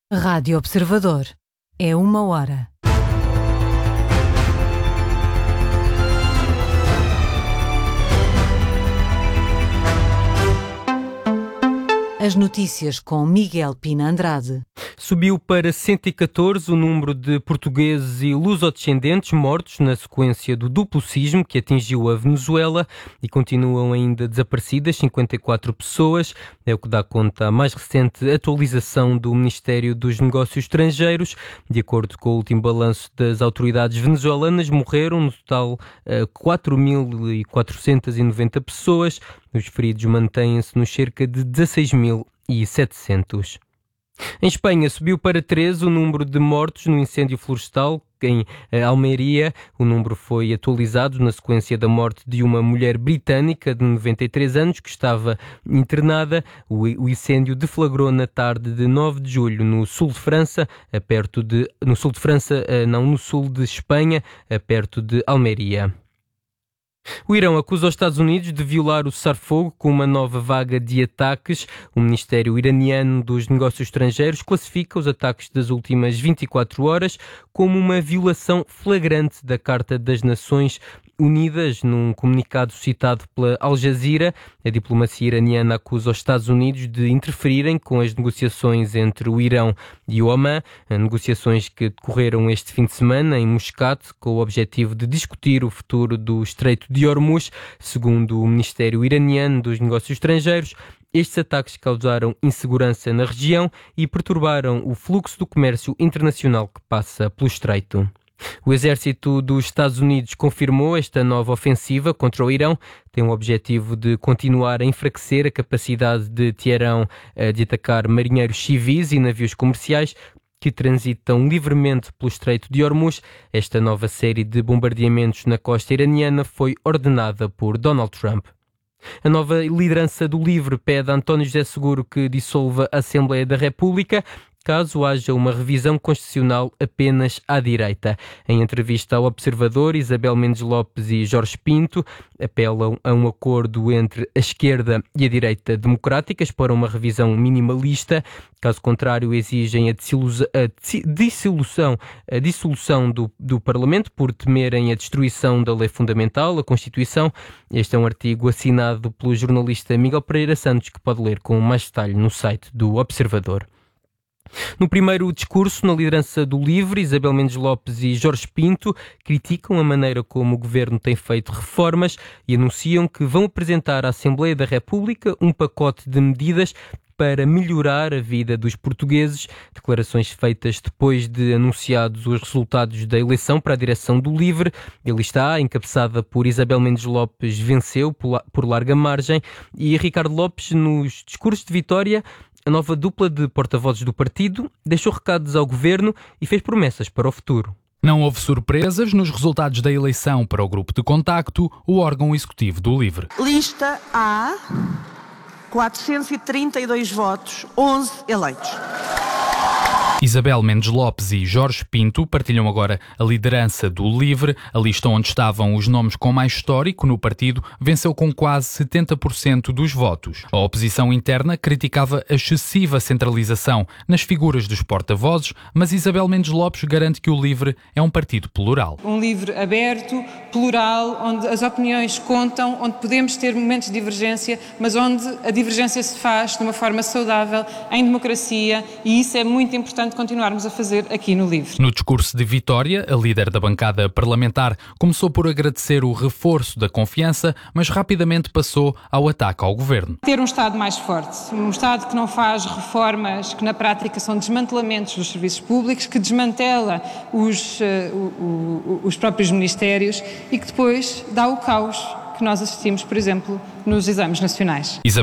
Rádio Observador. É 1 hora. As notícias com Miguel Pina Andrade. Subiu para 114 o número de portugueses e lusodescendentes mortos na sequência do duplo sismo que atingiu a Venezuela e continuam ainda desaparecidas 54 pessoas. É o que dá conta a mais recente atualização do Ministério dos Negócios Estrangeiros. De acordo com o último balanço das autoridades venezuelanas, morreram no total 4.490 pessoas. Os feridos mantêm-se nos cerca de 16.700. Em Espanha, subiu para 13 o número de mortos no incêndio florestal em Almeria. O número foi atualizado na sequência da morte de uma mulher britânica de 93 anos que estava internada. O incêndio deflagrou na tarde de 9 de julho no sul de França, no sul de Espanha, perto de Almeria. O Irão acusa os Estados Unidos de violar o cessar-fogo com uma nova vaga de ataques. O Ministério Iraniano dos Negócios Estrangeiros classifica os ataques das últimas 24 horas como uma violação flagrante da Carta das Nações Unidas. Num comunicado citado pela Al Jazeera, a diplomacia iraniana acusa os Estados Unidos de interferirem com as negociações entre o Irão e o Omã, negociações que decorreram este fim de semana em Muscat, com o objetivo de discutir o futuro do Estreito de Hormuz. Segundo o Ministério Iraniano dos Negócios Estrangeiros, estes ataques causaram insegurança na região e perturbaram o fluxo do comércio internacional que passa pelo Estreito. O exército dos Estados Unidos confirmou esta nova ofensiva contra o Irão. Tem o objetivo de continuar a enfraquecer a capacidade de Teherão de atacar marinheiros civis e navios comerciais que transitam livremente pelo Estreito de Hormuz. Esta nova série de bombardeamentos na costa iraniana foi ordenada por Donald Trump. A nova liderança do LIVRE pede a António José Seguro que dissolva a Assembleia da República caso haja uma revisão constitucional apenas à direita. Em entrevista ao Observador, Isabel Mendes Lopes e Jorge Pinto apelam a um acordo entre a esquerda e a direita democráticas para uma revisão minimalista. Caso contrário, exigem a dissolução do Parlamento por temerem a destruição da lei fundamental, a Constituição. Este é um artigo assinado pelo jornalista Miguel Pereira Santos, que pode ler com mais detalhe no site do Observador. No primeiro discurso na liderança do LIVRE, Isabel Mendes Lopes e Jorge Pinto criticam a maneira como o governo tem feito reformas e anunciam que vão apresentar à Assembleia da República um pacote de medidas para melhorar a vida dos portugueses. Declarações feitas depois de anunciados os resultados da eleição para a direção do LIVRE. Ele está, encabeçada por Isabel Mendes Lopes, venceu por larga margem, e Ricardo Lopes, nos discursos de vitória, a nova dupla de porta-vozes do partido deixou recados ao governo e fez promessas para o futuro. Não houve surpresas nos resultados da eleição para o grupo de contacto, o órgão executivo do LIVRE. Lista A, 432 votos, 11 eleitos. Isabel Mendes Lopes e Jorge Pinto partilham agora a liderança do LIVRE. A lista onde estavam os nomes com mais histórico no partido venceu com quase 70% dos votos. A oposição interna criticava a excessiva centralização nas figuras dos porta-vozes, mas Isabel Mendes Lopes garante que o LIVRE é um partido plural. Um LIVRE aberto, plural, onde as opiniões contam, onde podemos ter momentos de divergência, mas onde a divergência se faz de uma forma saudável, em democracia, e isso é muito importante continuarmos a fazer aqui no LIVRE. No discurso de vitória, a líder da bancada parlamentar começou por agradecer o reforço da confiança, mas rapidamente passou ao ataque ao governo. Ter um Estado mais forte, um Estado que não faz reformas que na prática são desmantelamentos dos serviços públicos, que desmantela os próprios ministérios e que depois dá o caos que nós assistimos, por exemplo, nos exames nacionais.